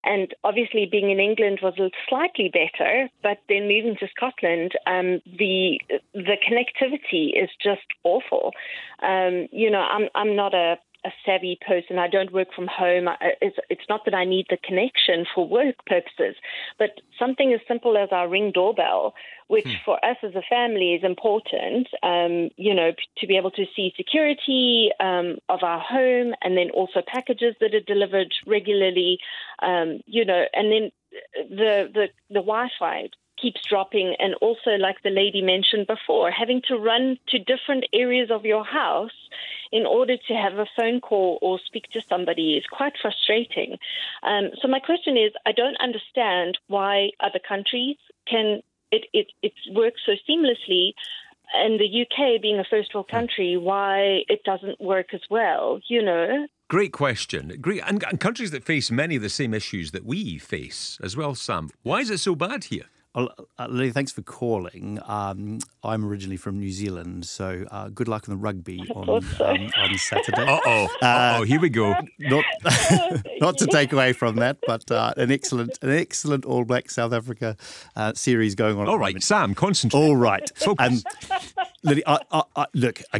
And obviously being in England was slightly better, but then moving to Scotland, the connectivity is just awful. I'm not a savvy person. I don't work from home. It's not that I need the connection for work purposes, but something as simple as our Ring doorbell, which for us as a family is important, to be able to see security of our home, and then also packages that are delivered regularly, and then the Wi-Fi keeps dropping, and also, like the lady mentioned before, having to run to different areas of your house in order to have a phone call or speak to somebody is quite frustrating. So my question is, I don't understand why other countries can it works so seamlessly, and the UK being a first world country, why it doesn't work as well, Great question. Great, and countries that face many of the same issues that we face as well, Sam. Why is it so bad here? Lily, thanks for calling. I'm originally from New Zealand, so good luck on the rugby on Saturday. Here we go. Not to take away from that, but an excellent All Black South Africa series going on. All right, Sam, concentrate. All right, focus. Lily, look.